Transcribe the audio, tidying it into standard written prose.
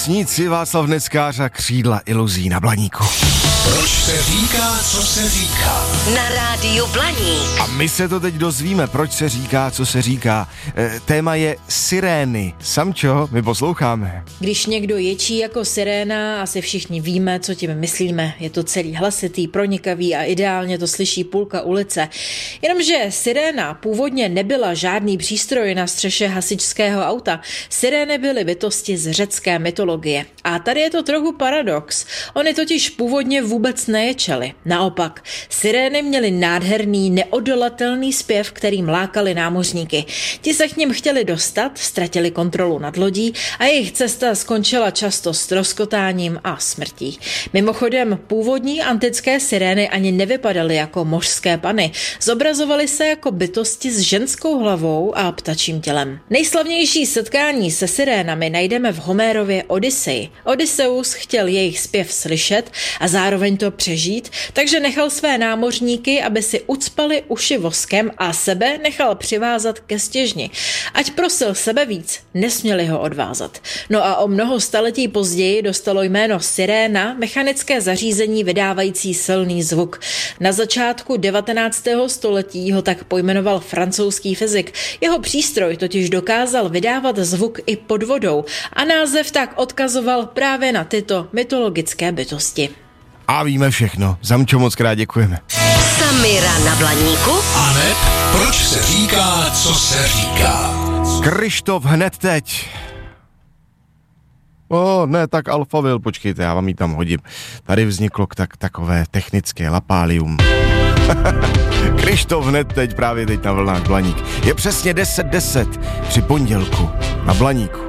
snít si Václav Neckář a Křídla iluzí na Blaníku. Proč se říká, co se říká? Na rádiu Blaník. A my se to teď dozvíme, proč se říká, co se říká. Téma je sirény. Samčo, my posloucháme. Když někdo ječí jako siréna, asi všichni víme, co tím myslíme. Je to celý hlasitý, pronikavý a ideálně to slyší půlka ulice. Jenomže siréna původně nebyla žádný přístroj na střeše hasičského auta. Sirény byly bytosti z řecké mytologie. A tady je to trochu paradox. Oni totiž původně vůbec neječeli. Naopak, sirény měly nádherný, neodolatelný zpěv, kterým lákali námořníky. Ti se k nim chtěli dostat, ztratili kontrolu nad lodí a jejich cesta skončila často ztroskotáním a smrtí. Mimochodem, původní antické sirény ani nevypadaly jako mořské pany. Zobrazovaly se jako bytosti s ženskou hlavou a ptačím tělem. Nejslavnější setkání se sirénami najdeme v Homérově Odyseji. Odysseus chtěl jejich zpěv slyšet a zároveň to přežít, takže nechal své námořníky, aby si ucpali uši voskem a sebe nechal přivázat ke stěžni. Ať prosil sebe víc, nesměli ho odvázat. No a o mnoho staletí později dostalo jméno siréna mechanické zařízení vydávající silný zvuk. Na začátku 19. století ho tak pojmenoval francouzský fyzik. Jeho přístroj totiž dokázal vydávat zvuk i pod vodou a název tak odkazoval právě na tyto mytologické bytosti. A víme všechno. Zamčo, moc krát děkujeme. Samira na Blaníku. Aneb, proč se říká, co se říká? Kryštof hned teď. Ne, tak Alphaville, počkejte, já vám ji tam hodím. Tady vzniklo takové technické lapálium. Kryštof hned teď, právě teď na vlnách Blaník. Je přesně 10:10 při pondělku na Blaníku.